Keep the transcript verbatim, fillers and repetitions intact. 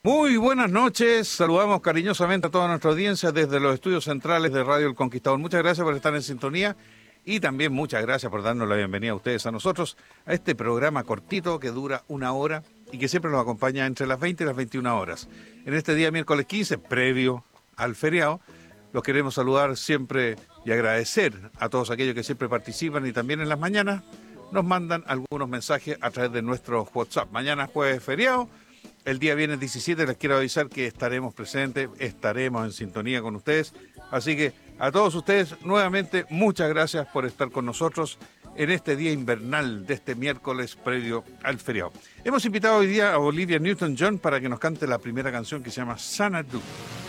Muy buenas noches, saludamos cariñosamente a toda nuestra audiencia desde los estudios centrales de Radio El Conquistador. Muchas gracias por estar en sintonía y también muchas gracias por darnos la bienvenida a ustedes, a nosotros, a este programa cortito que dura una hora y que siempre nos acompaña entre las veinte y las veintiuna horas. En este día miércoles quince, previo al feriado, los queremos saludar siempre y agradecer a todos aquellos que siempre participan y también en las mañanas nos mandan algunos mensajes a través de nuestro WhatsApp. Mañana es jueves feriado. El día viernes diecisiete les quiero avisar que estaremos presentes, estaremos en sintonía con ustedes. Así que a todos ustedes, nuevamente, muchas gracias por estar con nosotros en este día invernal de este miércoles previo al feriado. Hemos invitado hoy día a Olivia Newton-John para que nos cante la primera canción que se llama Xanadu.